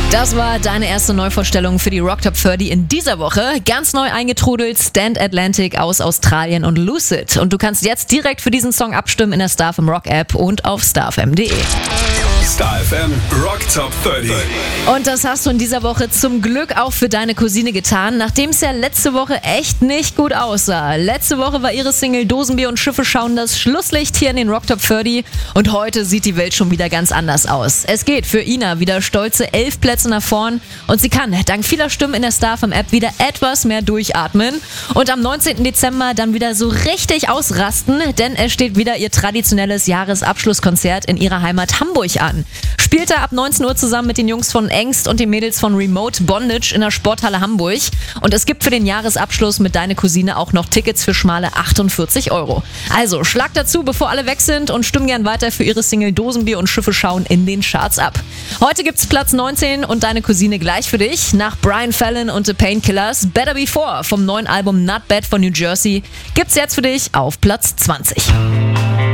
Das war deine erste Neuvorstellung für die Rock Top 30 in dieser Woche. Ganz neu eingetrudelt, Stand Atlantic aus Australien und Lucid. Und du kannst jetzt direkt für diesen Song abstimmen in der StarFM Rock App und auf starfm.de. StarFM Rock Top 30. Und das hast du in dieser Woche zum Glück auch für deine Cousine getan, nachdem es ja letzte Woche echt nicht gut aussah. Letzte Woche war ihre Single Dosenbier und Schiffe schauen das Schlusslicht hier in den Rock Top 30 und heute sieht die Welt schon wieder ganz anders aus. Es geht für Ina wieder stolze 11 Plätze nach vorn und sie kann dank vieler Stimmen in der StarFM App wieder etwas mehr durchatmen und am 19. Dezember dann wieder so richtig ausrasten, denn es steht wieder ihr traditionelles Jahresabschlusskonzert in ihrer Heimat Hamburg an. Spielt er ab 19 Uhr zusammen mit den Jungs von Angst und den Mädels von Remote Bondage in der Sporthalle Hamburg. Und es gibt für den Jahresabschluss mit Deine Cousine auch noch Tickets für schmale 48 €. Also schlag dazu, bevor alle weg sind und stimm gern weiter für ihre Single Dosenbier und Schiffe schauen in den Charts ab. Heute gibt's Platz 19 und Deine Cousine gleich für dich. Nach Brian Fallon und The Painkillers Better Before vom neuen Album Not Bad von New Jersey gibt's jetzt für dich auf Platz 20.